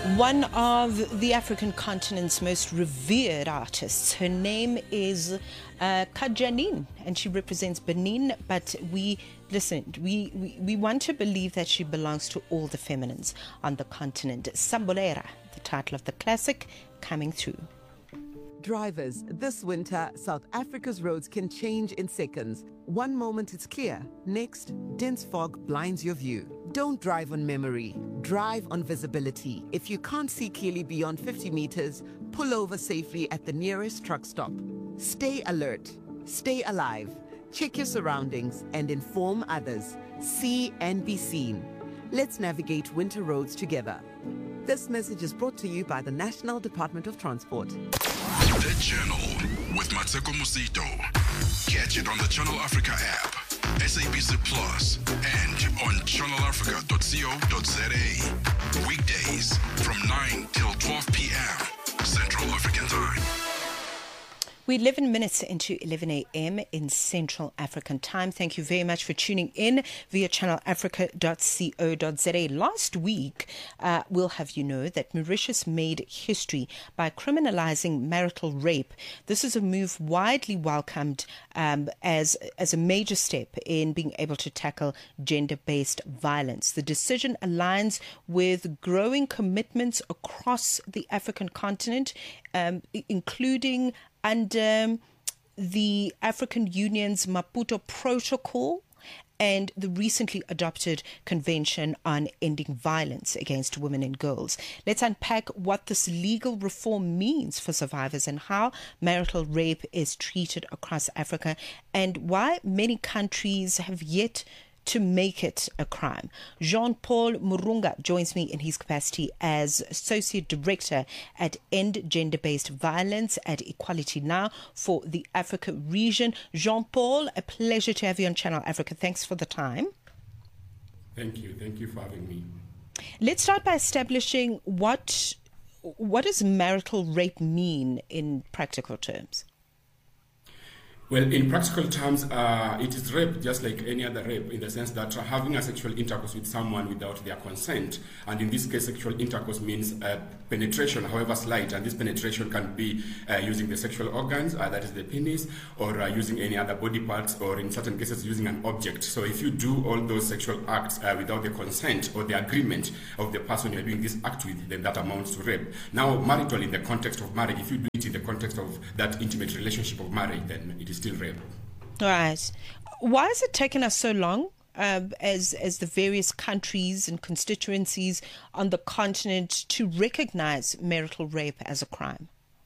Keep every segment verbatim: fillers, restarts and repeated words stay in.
One of the African continent's most revered artists. Her name is uh, Kajanine, and she represents Benin. But we, listen, we, we, we want to believe that she belongs to all the feminines on the continent. Sambolera, the title of the classic, coming through. Drivers, this winter, South Africa's roads can change in seconds. One moment it's clear, next, dense fog blinds your view. Don't drive on memory, drive on visibility. If you can't see clearly beyond fifty meters, pull over safely at the nearest truck stop. Stay alert, stay alive, check your surroundings and inform others. See and be seen. Let's navigate winter roads together. This message is brought to you by the National Department of Transport. The Journal with Mateko Musito. Catch it on the Channel Africa app, S A B C Plus, and on channel africa dot co dot za. Weekdays from nine till twelve p.m. Central African Time. We're eleven minutes into eleven a.m. in Central African Time. Thank you very much for tuning in via channel africa dot co dot za. Last week, uh, we'll have you know that Mauritius made history by criminalizing marital rape. This is a move widely welcomed um, as, as a major step in being able to tackle gender-based violence. The decision aligns with growing commitments across the African continent, um, including under the African Union's Maputo Protocol and the recently adopted Convention on Ending Violence Against Women and Girls. Let's unpack what this legal reform means for survivors and how marital rape is treated across Africa and why many countries have yet to make it a crime. Jean-Paul Murunga joins me in his capacity as Associate Director at End Gender-Based Violence at Equality Now for the Africa region. Jean-Paul, a pleasure to have you on Channel Africa. Thanks for the time. Thank you. Thank you for having me. Let's start by establishing what, what does marital rape mean in practical terms? Well, in practical terms, uh, it is rape just like any other rape in the sense that uh, having a sexual intercourse with someone without their consent, and in this case, sexual intercourse means uh, penetration, however slight, and this penetration can be uh, using the sexual organs, uh, that is the penis, or uh, using any other body parts, or in certain cases, using an object. So if you do all those sexual acts uh, without the consent or the agreement of the person you're doing this act with, then that amounts to rape. Now, marital in the context of marriage, if you do it in the context of that intimate relationship of marriage, then it is still rape. Right. Why has it taken us so long uh, as as the various countries and constituencies on the continent to recognize marital rape as a crime?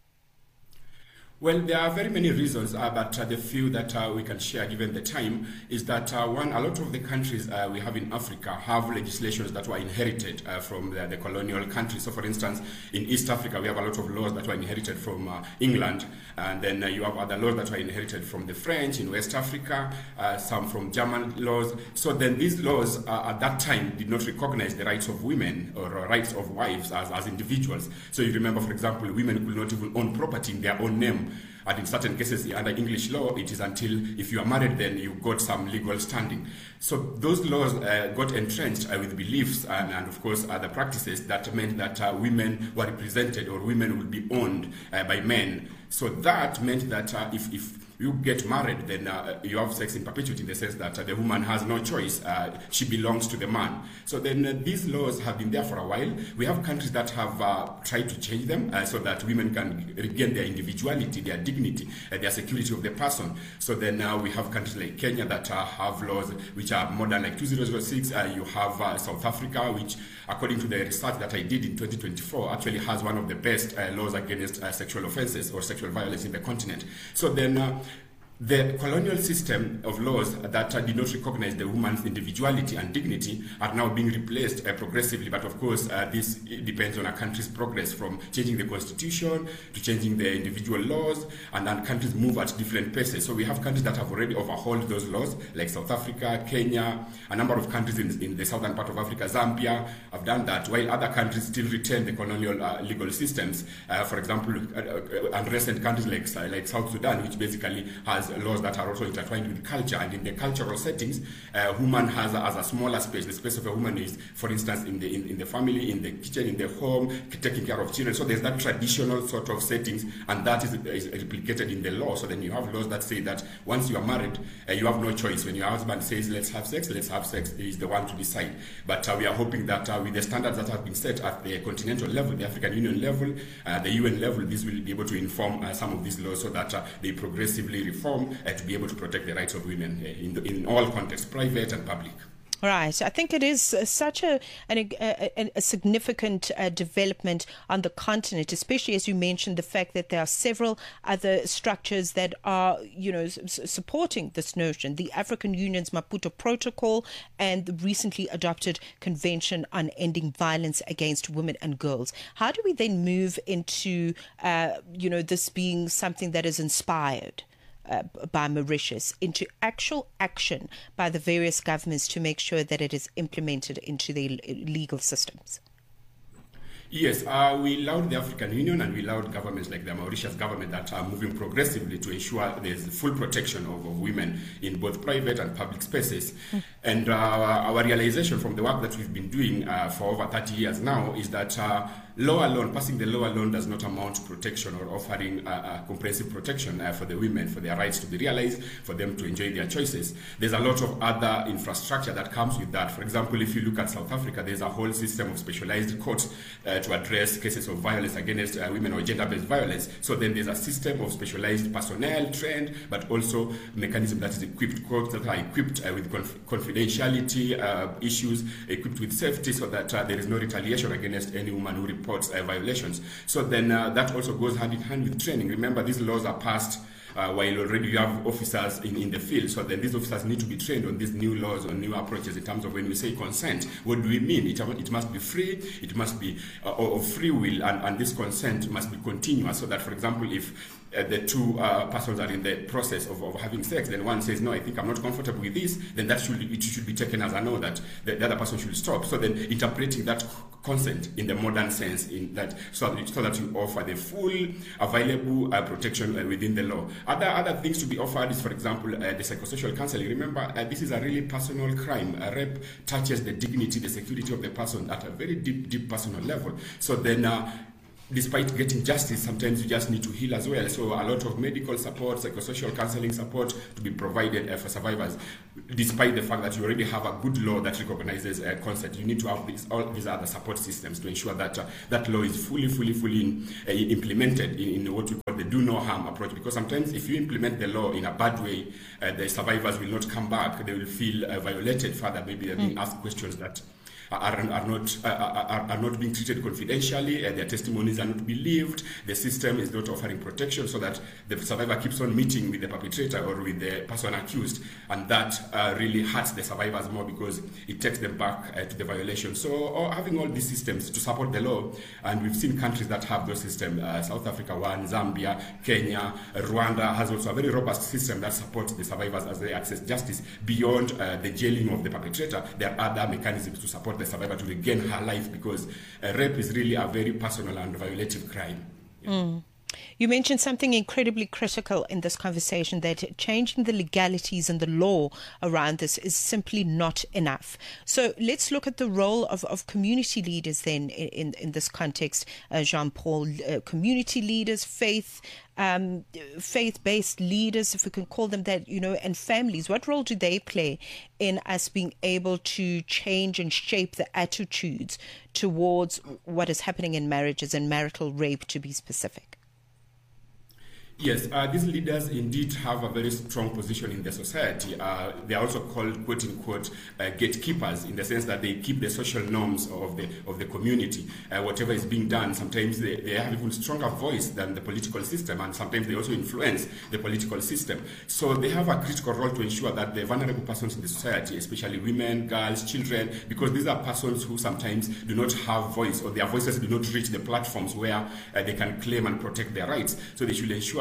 Well, there are very many reasons, uh, but uh, the few that uh, we can share given the time is that, uh, one, a lot of the countries uh, we have in Africa have legislations that were inherited uh, from the, the colonial countries. So, for instance, in East Africa, we have a lot of laws that were inherited from uh, England, and then uh, you have other laws that were inherited from the French. In West Africa, uh, some from German laws. So then these laws uh, at that time did not recognize the rights of women or uh, rights of wives as, as individuals. So you remember, for example, women could not even own property in their own name. And in certain cases, under English law, it is until if you are married, then you got some legal standing. So those laws uh, got entrenched uh, with beliefs and, and, of course, other practices that meant that uh, women were represented or women would be owned uh, by men. So that meant that uh, if, if you get married, then uh, you have sex in perpetuity in the sense that uh, the woman has no choice. Uh, she belongs to the man. So then uh, these laws have been there for a while. We have countries that have uh, tried to change them uh, so that women can regain their individuality, their dignity, uh, their security of the person. So then now uh, we have countries like Kenya that uh, have laws which are more than like two thousand six. Uh, you have uh, South Africa, which, according to the research that I did in twenty twenty-four, actually has one of the best uh, laws against uh, sexual offenses or sexual violence in the continent. So then uh, the colonial system of laws that uh, did not recognize the woman's individuality and dignity are now being replaced uh, progressively. But of course, uh, this depends on a country's progress from changing the constitution to changing the individual laws, and then countries move at different paces. So we have countries that have already overhauled those laws, like South Africa, Kenya, a number of countries in, in the southern part of Africa, Zambia, have done that, while other countries still retain the colonial uh, legal systems. Uh, for example, uh, uh, and recent countries like, uh, like South Sudan, which basically has laws that are also intertwined with culture, and in the cultural settings, uh, woman has a, has a smaller space. The space of a woman is, for instance, in the in, in the family, in the kitchen, in the home, taking care of children. So there's that traditional sort of settings, and that is, is replicated in the law. So then you have laws that say that once you are married, uh, you have no choice. When your husband says, let's have sex, let's have sex, he is the one to decide. But uh, we are hoping that uh, with the standards that have been set at the continental level, the African Union level, uh, the U N level, this will be able to inform uh, some of these laws so that uh, they progressively reform uh, to be able to protect the rights of women uh, in, the, in all contexts, private and public. Right. I think it is uh, such a, an, a, a significant uh, development on the continent, especially as you mentioned the fact that there are several other structures that are, you know, s- supporting this notion. The African Union's Maputo Protocol and the recently adopted Convention on Ending Violence Against Women and Girls. How do we then move into, uh, you know, this being something that is inspired Uh, by Mauritius into actual action by the various governments to make sure that it is implemented into their legal systems? Yes, uh, we laud the African Union and we laud governments like the Mauritius government that are moving progressively to ensure there's full protection of, of women in both private and public spaces. Mm. And uh, our realization from the work that we've been doing uh, for over thirty years now is that uh, law alone, passing the law alone does not amount to protection or offering uh, uh, comprehensive protection uh, for the women, for their rights to be realized, for them to enjoy their choices. There's a lot of other infrastructure that comes with that. For example, if you look at South Africa, there's a whole system of specialized courts uh, to address cases of violence against uh, women or gender-based violence. So then there's a system of specialized personnel trained, but also mechanism that is equipped, courts that are equipped uh, with conf- confidentiality uh, issues, equipped with safety so that uh, there is no retaliation against any woman who reports uh, violations. So then uh, that also goes hand in hand with training. Remember, these laws are passed Uh, while already you have officers in, in the field. So then these officers need to be trained on these new laws, on new approaches in terms of when we say consent. What do we mean? It, it must be free, it must be uh, of free will, and, and this consent must be continuous so that, for example, if Uh, the two uh, persons are in the process of, of having sex, then one says, no, I think I'm not comfortable with this, then that should it should be taken as a no, that the, the other person should stop. So then interpreting that consent in the modern sense, in that so, so that you offer the full available uh, protection uh, within the law. Other other things to be offered is, for example, uh, the psychosocial counseling. Remember, uh, this is a really personal crime. A rape touches the dignity, the security of the person at a very deep, deep personal level. So then uh, despite getting justice, sometimes you just need to heal as well. So a lot of medical support, psychosocial counseling support to be provided uh, for survivors. Despite the fact that you already have a good law that recognizes uh, consent, you need to have these, all these other support systems to ensure that uh, that law is fully, fully, fully in, uh, implemented in, in what we call the do no harm approach. Because sometimes if you implement the law in a bad way, uh, the survivors will not come back. They will feel uh, violated further. Maybe they're being asked questions that Are, are not uh, are, are not being treated confidentially, uh, their testimonies are not believed, the system is not offering protection, so that the survivor keeps on meeting with the perpetrator or with the person accused, and that uh, really hurts the survivors more because it takes them back uh, to the violation. So or having all these systems to support the law, and we've seen countries that have those systems, uh, South Africa one, Zambia, Kenya, Rwanda has also a very robust system that supports the survivors as they access justice. Beyond uh, the jailing of the perpetrator, there are other mechanisms to support the survivor to regain her life, because uh, rape is really a very personal and violative crime. Yeah. Mm. You mentioned something incredibly critical in this conversation, that changing the legalities and the law around this is simply not enough. So let's look at the role of, of community leaders then in, in, in this context, uh, Jean-Paul. Uh, community leaders, faith, um, faith-based leaders, if we can call them that, you know, and families. What role do they play in us being able to change and shape the attitudes towards what is happening in marriages and marital rape, to be specific? Yes, uh, these leaders indeed have a very strong position in the society. Uh, they are also called, quote unquote, uh, gatekeepers, in the sense that they keep the social norms of the of the community. Uh, whatever is being done, sometimes they, they have even stronger voice than the political system, and sometimes they also influence the political system. So they have a critical role to ensure that the vulnerable persons in the society, especially women, girls, children, because these are persons who sometimes do not have voice, or their voices do not reach the platforms where uh, they can claim and protect their rights. So they should ensure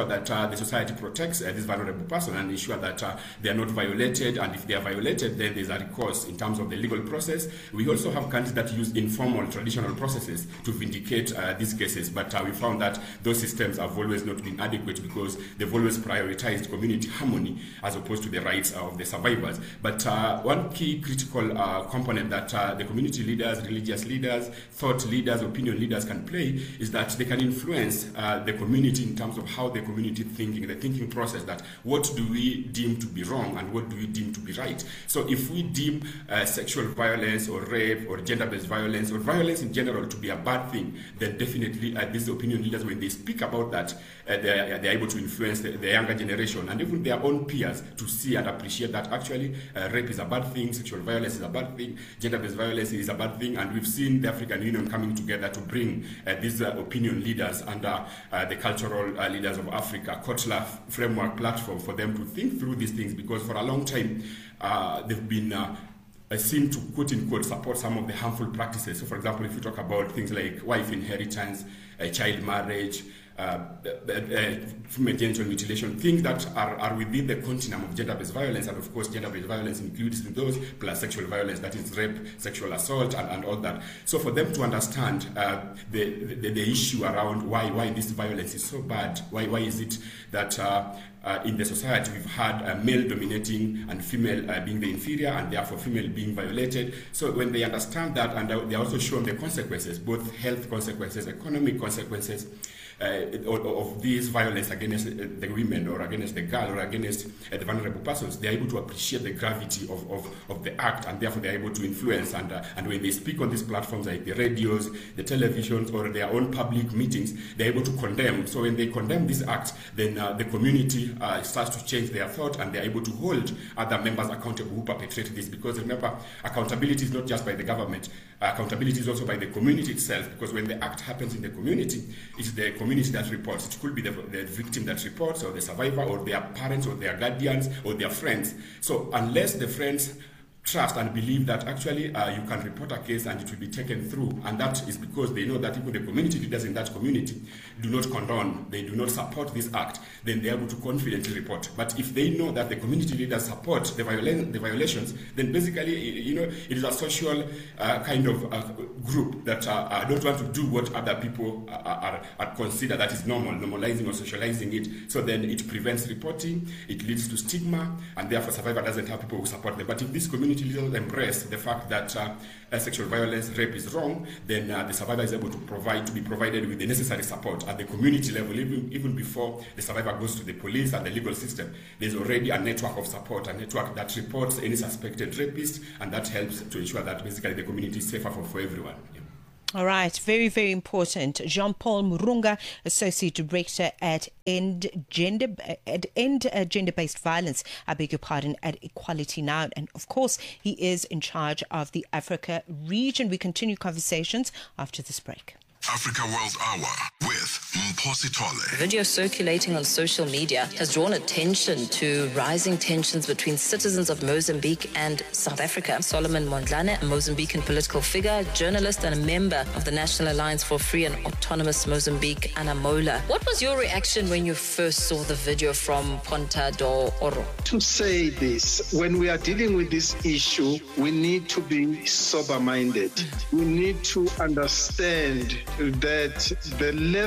ensure that uh, the society protects uh, this vulnerable person and ensure that uh, they are not violated, and if they are violated, then there's a recourse in terms of the legal process. We also have countries that use informal, traditional processes to vindicate uh, these cases, but uh, we found that those systems have always not been adequate because they've always prioritized community harmony as opposed to the rights of the survivors. But uh, one key critical uh, component that uh, the community leaders, religious leaders, thought leaders, opinion leaders can play is that they can influence uh, the community in terms of how the community thinking, the thinking process, that what do we deem to be wrong and what do we deem to be right. So if we deem uh, sexual violence or rape or gender-based violence or violence in general to be a bad thing, then definitely uh, these opinion leaders, when they speak about that, uh, they are, they are able to influence the, the younger generation and even their own peers to see and appreciate that actually uh, rape is a bad thing, sexual violence is a bad thing, gender-based violence is a bad thing, and we've seen the African Union coming together to bring uh, these uh, opinion leaders under uh, the cultural uh, leaders of Africa, Kotla framework platform, for them to think through these things, because for a long time uh, they've been uh, seem to, quote unquote, support some of the harmful practices. So, for example, if you talk about things like wife inheritance, uh, child marriage, uh, uh, uh, female genital mutilation, things that are, are within the continuum of gender-based violence, and of course gender-based violence includes in those, plus sexual violence, that is rape, sexual assault, and, and all that. So for them to understand uh, the, the, the issue around why, why this violence is so bad, why, why is it that uh, Uh, in the society we've had uh, male dominating and female uh, being the inferior, and therefore female being violated. So when they understand that, and uh, they also shown the consequences, both health consequences, economic consequences uh, of, of this violence against uh, the women or against the girl or against uh, the vulnerable persons, they're able to appreciate the gravity of, of, of the act, and therefore they're able to influence. And, uh, and when they speak on these platforms like the radios, the televisions, or their own public meetings, they're able to condemn. So when they condemn this act, then uh, the community Uh, starts to change their thought, and they're able to hold other members accountable who perpetrate this. Because remember, accountability is not just by the government, uh, accountability is also by the community itself, because when the act happens in the community, it's the community that reports. It could be the, the victim that reports, or the survivor, or their parents, or their guardians, or their friends. So unless the friends trust and believe that actually uh, you can report a case and it will be taken through, and that is because they know that even the community leaders in that community do not condone, they do not support this act, then they're able to confidently report. But if they know that the community leaders support the, viola- the violations, then basically, you know, it is a social uh, kind of uh, group that uh, uh, don't want to do what other people uh, are, are consider that is normal, normalizing or socializing it. So then it prevents reporting, it leads to stigma, and therefore survivor doesn't have people who support them. But if this community leaders embrace the fact that uh, uh, sexual violence, rape is wrong, then uh, the survivor is able to provide to be provided with the necessary support at the community level, even, even before the survivor goes to the police and the legal system. There's already a network of support, a network that reports any suspected rapist, and that helps to ensure that basically the community is safer for, for everyone. Yeah. All right, very, very important. Jean-Paul Murunga, Associate Director at End Gender at End uh, Gender-Based Violence, I beg your pardon, at Equality Now. And of course, he is in charge of the Africa region. We continue conversations after this break. Africa World Hour with Mphosi Tole. Video circulating on social media has drawn attention to rising tensions between citizens of Mozambique and South Africa. Solomon Mondlane, a Mozambican political figure, journalist, and a member of the National Alliance for Free and Autonomous Mozambique, Anamola. What was your reaction when you first saw the video from Ponta do Oro? To say this, when we are dealing with this issue, we need to be sober-minded. Mm-hmm. We need to understand that the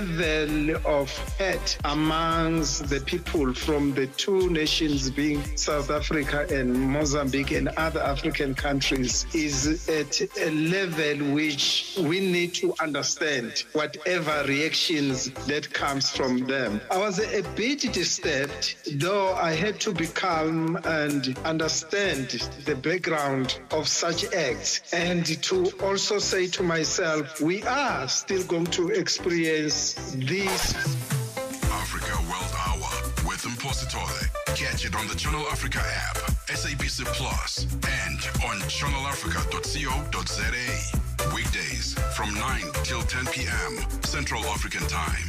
level of hate amongst the people from the two nations being South Africa and Mozambique and other African countries is at a level which we need to understand whatever reactions that comes from them. I was a bit disturbed, though I had to be calm and understand the background of such acts, and to also say to myself, we are still going to experience this. Africa World Hour with Mphosi Tole. Catch it on the Channel Africa app, S A B C Plus, and on channel africa dot co dot za. Weekdays from nine till ten p.m. Central African Time.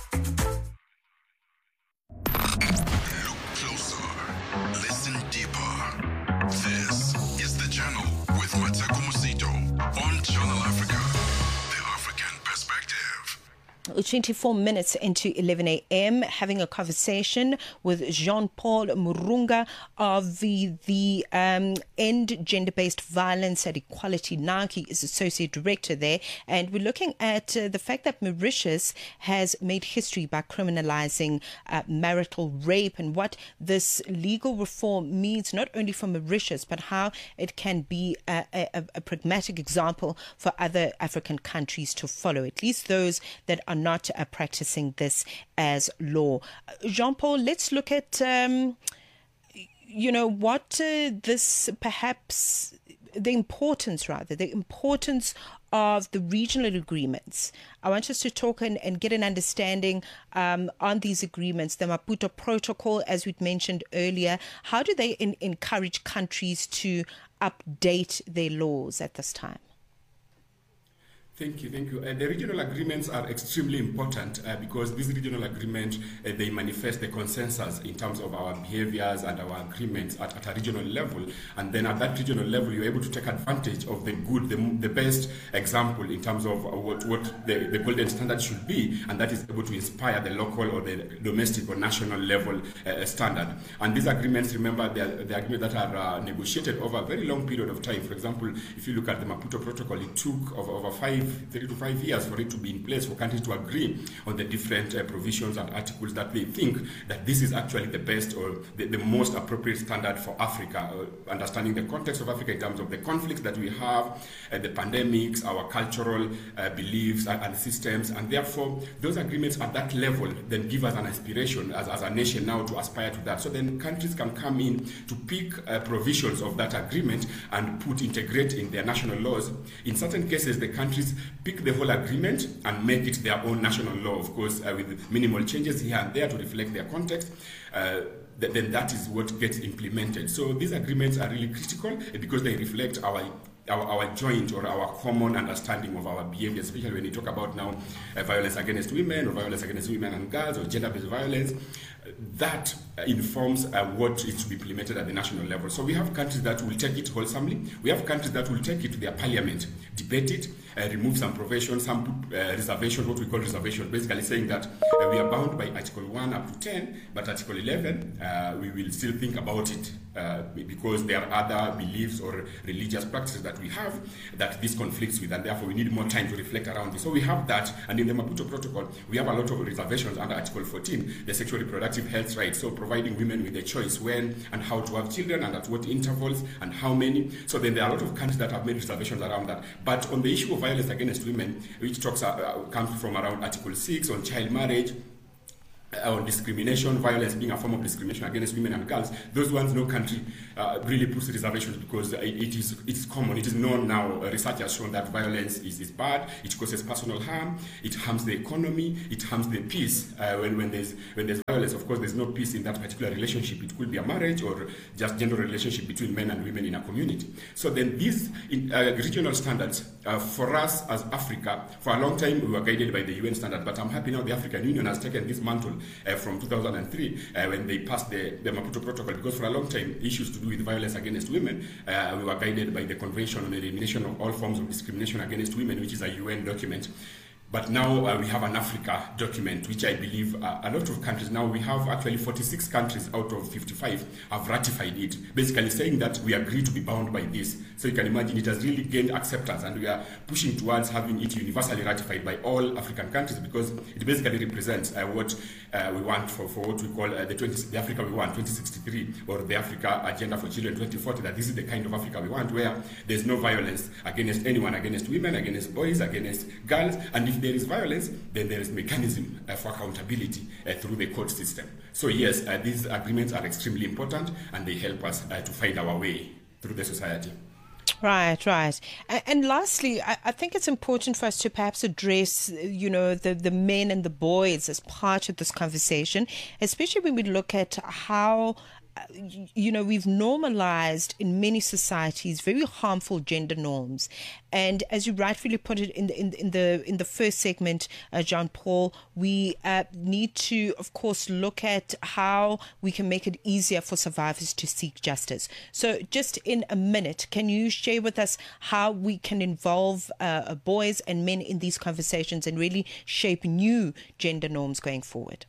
Look closer. Listen deeper. This is The Channel with Mateko Musito on Channel Africa. The African Perspective. twenty-four minutes into eleven a.m., having a conversation with Jean-Paul Murunga of the, the um, End Gender-Based Violence and Equality. Now he is Associate Director there, and we're looking at uh, the fact that Mauritius has made history by criminalizing uh, marital rape and what this legal reform means not only for Mauritius but how it can be a, a, a pragmatic example for other African countries to follow, at least those that are not uh, practicing this as law. Jean-Paul, let's look at, um, you know, what uh, this perhaps, the importance rather, the importance of the regional agreements. I want us to talk and, and get an understanding um, on these agreements. The Maputo Protocol, as we mentioned earlier, how do they in, encourage countries to update their laws at this time? Thank you, thank you. Uh, the regional agreements are extremely important uh, because these regional agreements, uh, they manifest the consensus in terms of our behaviors and our agreements at, at a regional level. And then at that regional level, you're able to take advantage of the good, the, the best example in terms of what, what the, the golden standard should be, and that is able to inspire the local or the domestic or national level uh, standard. And these agreements, remember, they are the agreements that are uh, negotiated over a very long period of time. For example, if you look at the Maputo Protocol, it took over, over five three to five years for it to be in place, for countries to agree on the different uh, provisions and articles that they think that this is actually the best or the, the most appropriate standard for Africa, uh, understanding the context of Africa in terms of the conflicts that we have, uh, the pandemics, our cultural uh, beliefs and, and systems, and therefore those agreements at that level then give us an aspiration as, as a nation now to aspire to that. So then countries can come in to pick uh, provisions of that agreement and put, integrate in their national laws. In certain cases, the countries pick the whole agreement and make it their own national law, of course, uh, with minimal changes here and there to reflect their context. Uh, th- then that is what gets implemented. So these agreements are really critical because they reflect our Our, our joint or our common understanding of our behavior, especially when you talk about now uh, violence against women or violence against women and girls or gender-based violence. Uh, that uh, informs uh, what is to be implemented at the national level. So we have countries that will take it wholesomely. We have countries that will take it to their parliament, debate it, uh, remove some provisions, some put, uh, reservations, what we call reservations, basically saying that uh, we are bound by Article one up to ten, but Article eleven, uh, we will still think about it uh, because there are other beliefs or religious practices that we have that this conflicts with, and therefore we need more time to reflect around this. So we have that, and in the Maputo Protocol, we have a lot of reservations under Article fourteen, the sexual reproductive health rights, so providing women with a choice when and how to have children and at what intervals and how many. So then there are a lot of countries that have made reservations around that. But on the issue of violence against women, which talks uh, comes from around Article six on child marriage, on discrimination, violence being a form of discrimination against women and girls, those ones no country uh, really puts reservations because it, it is it's common, it is known now. Uh, research has shown that violence is, is bad, it causes personal harm, it harms the economy, it harms the peace. Uh, when, when there's when there's violence, of course, there's no peace in that particular relationship. It could be a marriage or just gender relationship between men and women in a community. So then these in, uh, regional standards, uh, for us as Africa, for a long time we were guided by the U N standard, but I'm happy now the African Union has taken this mantle Uh, from two thousand three uh, when they passed the, the Maputo Protocol, because for a long time issues to do with violence against women, uh, we were guided by the Convention on the Elimination of All Forms of Discrimination Against Women, which is a U N document. But now uh, we have an Africa document, which I believe uh, a lot of countries, now we have actually forty-six countries out of fifty-five have ratified it, basically saying that we agree to be bound by this. So you can imagine it has really gained acceptance, and we are pushing towards having it universally ratified by all African countries, because it basically represents uh, what uh, we want for, for what we call uh, the, twenty, the Africa we want twenty sixty-three, or the Africa Agenda for Children twenty forty, that this is the kind of Africa we want, where there's no violence against anyone, against women, against boys, against girls, and if there is violence, then there is mechanism uh, for accountability uh, through the court system. So yes, uh, these agreements are extremely important, and they help us uh, to find our way through the society. Right, right. And, and lastly, I, I think it's important for us to perhaps address, you know, the, the men and the boys as part of this conversation, especially when we look at how you know, we've normalized in many societies very harmful gender norms. And as you rightfully put it in the in, in the in the first segment, uh, John Paul, we uh, need to, of course, look at how we can make it easier for survivors to seek justice. So just in a minute, can you share with us how we can involve uh, boys and men in these conversations and really shape new gender norms going forward?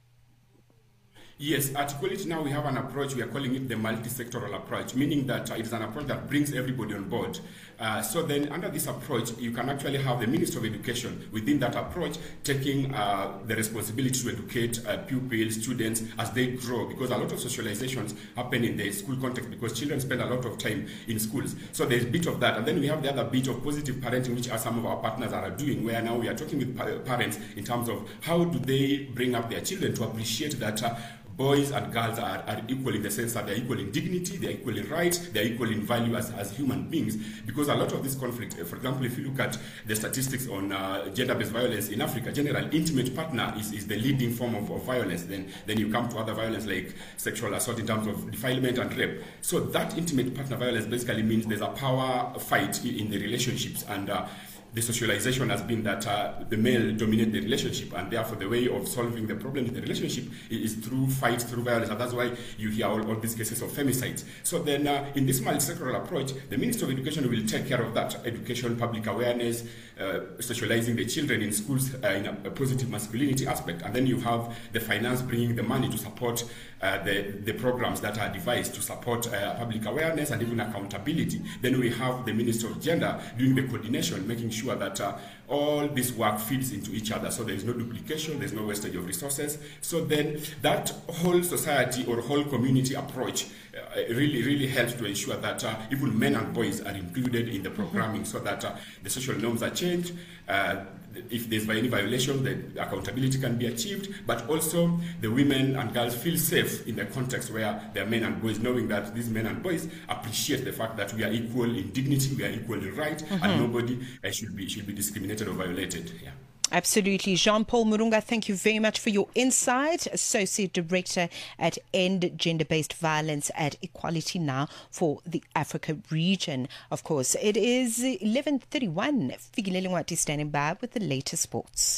Yes, at Equality Now we have an approach, we are calling it the multi-sectoral approach, meaning that uh, it is an approach that brings everybody on board. Uh, so then under this approach, you can actually have the Minister of Education within that approach taking uh, the responsibility to educate uh, pupils, students as they grow, because a lot of socializations happen in the school context because children spend a lot of time in schools. So there's a bit of that. And then we have the other bit of positive parenting, which are some of our partners are doing, where now we are talking with pa- parents in terms of how do they bring up their children to appreciate that uh, boys and girls are, are equal in the sense that they're equal in dignity, they're equal in rights, they're equal in value as, as human beings. Because a lot of this conflict, for example, if you look at the statistics on uh, gender-based violence in Africa, general intimate partner is, is the leading form of, of violence. Then, then you come to other violence like sexual assault in terms of defilement and rape. So that intimate partner violence basically means there's a power fight in the relationships, and uh, the socialization has been that uh, the male dominate the relationship, and therefore the way of solving the problem in the relationship is, is through fight, through violence, and that's why you hear all, all these cases of femicides. So then uh, in this multi-sectoral approach, the Minister of Education will take care of that, education, public awareness, uh, socializing the children in schools uh, in a, a positive masculinity aspect, and then you have the finance bringing the money to support uh, the, the programs that are devised to support uh, public awareness and even accountability. Then we have the Minister of Gender doing the coordination, making sure that uh, all this work feeds into each other, so there is no duplication, there's no wastage of resources. So then that whole society or whole community approach uh, really, really helps to ensure that uh, even men and boys are included in the programming, mm-hmm. so that uh, the social norms are changed. Uh, if there's any violation, the accountability can be achieved, but also the women and girls feel safe in the context where there are men and boys, knowing that these men and boys appreciate the fact that we are equal in dignity, we are equal in right, mm-hmm. and nobody uh, should be should be discriminated or violated. Yeah. Absolutely. Jean-Paul Murunga, thank you very much for your insight. Associate Director at End Gender-Based Violence at Equality Now for the Africa region. Of course, it is eleven thirty-one. Figilele Ngwati standing by with the latest sports.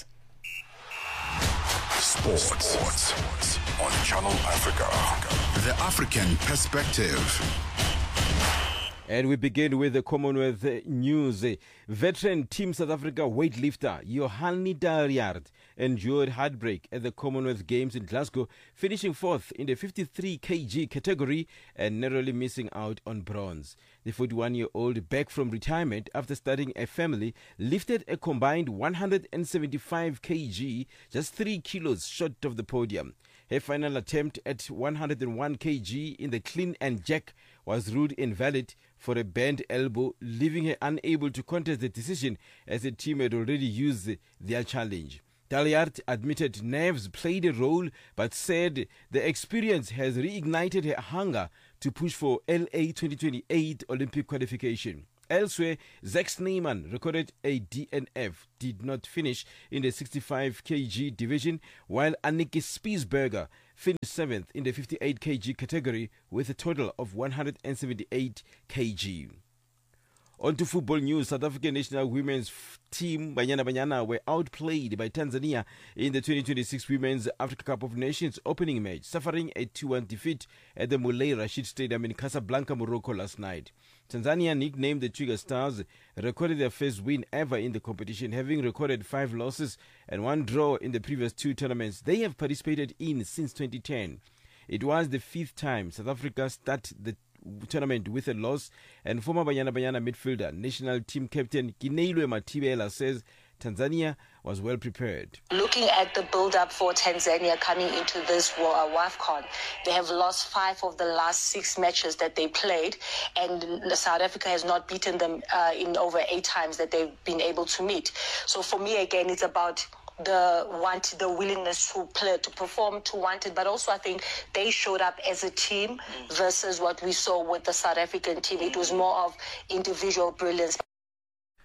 Sports. Sports on Channel Africa. The African perspective. And we begin with the Commonwealth news. Veteran Team South Africa weightlifter Johanni Daljaard endured heartbreak at the Commonwealth Games in Glasgow, finishing fourth in the fifty-three kilograms category and narrowly missing out on bronze. The forty-one-year-old, back from retirement after starting a family, lifted a combined one hundred seventy-five kilograms, just three kilos short of the podium. Her final attempt at one hundred one kilograms in the clean and jerk was ruled invalid for a bent elbow, leaving her unable to contest the decision as the team had already used their challenge. Daljaard admitted nerves played a role, but said the experience has reignited her hunger to push for L A twenty twenty-eight Olympic qualification. Elsewhere, Zach Snyman recorded a D N F, did not finish in the sixty-five kilograms division, while Anneke Spiesberger finished seventh in the fifty-eight kilograms category with a total of one hundred seventy-eight kilograms. On to football news. South African national women's team Banyana Banyana were outplayed by Tanzania in the twenty twenty-six Women's Africa Cup of Nations opening match, suffering a two one defeat at the Moulay Rashid Stadium in Casablanca, Morocco last night. Tanzania, nicknamed the Twiga Stars, recorded their first win ever in the competition, having recorded five losses and one draw in the previous two tournaments they have participated in since twenty ten. It was the fifth time South Africa started the tournament with a loss, and former Banyana Banyana midfielder, national team captain Kineilwe Matibela says Tanzania was well prepared. Looking at the build-up for Tanzania coming into this WAFCON, they have lost five of the last six matches that they played, and South Africa has not beaten them uh, in over eight times that they've been able to meet. So for me, again, it's about the want, the willingness to play, to perform, to want it, but also I think they showed up as a team versus what we saw with the South African team. It was more of individual brilliance.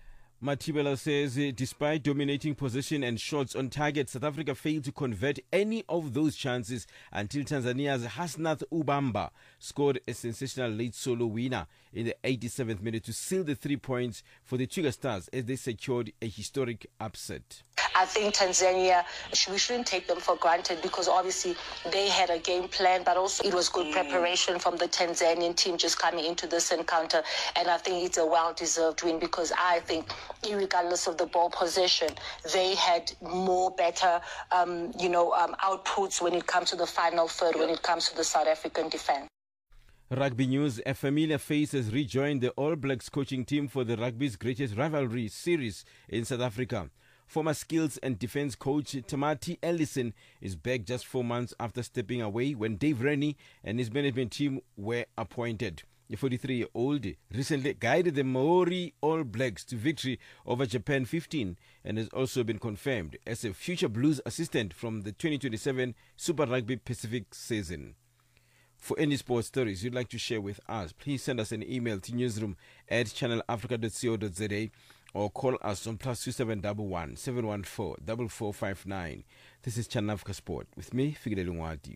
Matibela says uh, despite dominating possession and shots on target, South Africa failed to convert any of those chances until Tanzania's Hasnath Ubamba scored a sensational late solo winner in the eighty-seventh minute to seal the three points for the Twiga Stars as they secured a historic upset. I think Tanzania, we shouldn't take them for granted because obviously they had a game plan, but also it was good preparation from the Tanzanian team just coming into this encounter. And I think it's a well-deserved win because I think, regardless of the ball possession, they had more better, um, you know, um, outputs when it comes to the final third, when it comes to the South African defense. Rugby news, a familiar face has rejoined the All Blacks coaching team for the rugby's greatest rivalry series in South Africa. Former skills and defense coach Tamati Ellison is back just four months after stepping away when Dave Rennie and his management team were appointed. The forty-three-year-old recently guided the Maori All Blacks to victory over Japan fifteen and has also been confirmed as a future Blues assistant from the twenty twenty-seven Super Rugby Pacific season. For any sports stories you'd like to share with us, please send us an email to newsroom at channel africa dot co dot za or call us on plus two seven one one, seven one four, four four five nine. This is Channel Africa Sport with me, Figile Lungwati.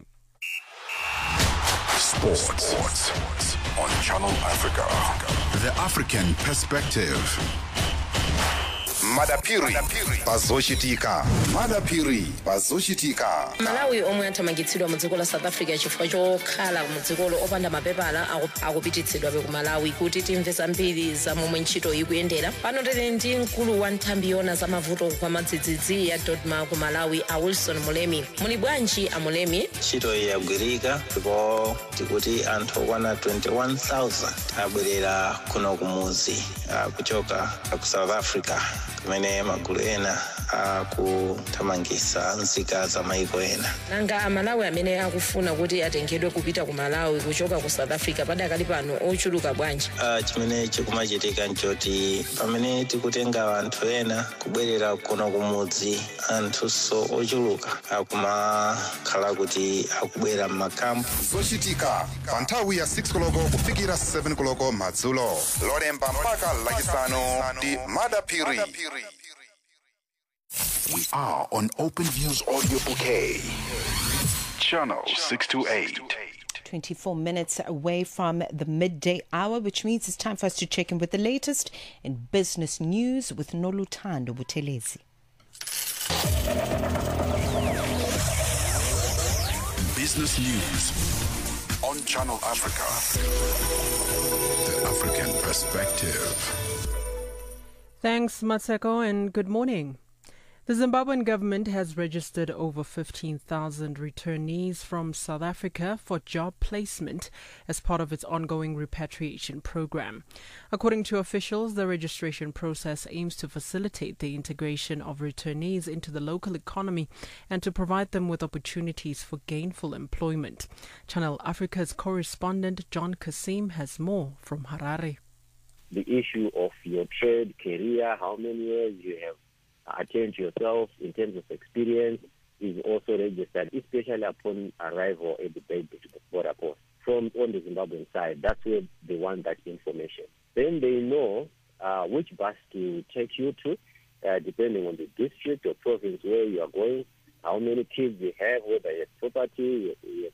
Sports. Sports on Channel Africa. The African perspective. Madapiri bazoshitika. Madapiri bazoshitika. Malawi omwe athamangitsidwa mu dziko la South Africa chifukwa chokhala mu dzikolo opanda mapepala akupititsidwa ku Malawi kuti timve zambiri za momwe ntchito ikuyendera. Pano tili ndi mkulu wa nthambi yona za mavuto kwa madzidzidzi ya Dodma ku Malawi, a Wilson Mulemi. Muli bwanji a Mulemi? Ntchito yagwirika ndipo tikuti anthu okwana twenty-one thousand abwerera kuno kumuzi kuchoka ku South Africa. Kumene magulu ena akuthamangisa nzika za maiko ena. Nanga amalawi amene akufuna kuti atengedwe kupita ku Malawi kuchoka ku South Africa padakali pano ochuluka bwanji? Uh, chimene chikumachitika nchoti pamene tikutenga anthu ena kubwerera kuno kumudzi, anthu so ochuluka akumakhala kuti akubwera m'makampu. Zochitika pa nthawi ya six koloko kufikira seven koloko madzulo. Lolemba mpaka lachisanu ndi Madapiri. We are on OpenView's audio bouquet. Channel six two eight. twenty-four minutes away from the midday hour, which means it's time for us to check in with the latest in business news with Noluthando Buthelezi. Business news on Channel Africa. The African perspective. Thanks, Matseko, and good morning. The Zimbabwean government has registered over fifteen thousand returnees from South Africa for job placement as part of its ongoing repatriation program. According to officials, the registration process aims to facilitate the integration of returnees into the local economy and to provide them with opportunities for gainful employment. Channel Africa's correspondent John Kasim has more from Harare. The issue of your trade, career, how many years you have attained yourself in terms of experience is also registered, especially upon arrival at the border post. From on the Zimbabwean side, that's where they want that information. Then they know uh, which bus to take you to, uh, depending on the district or province where you are going, how many kids you have, whether you have property, you have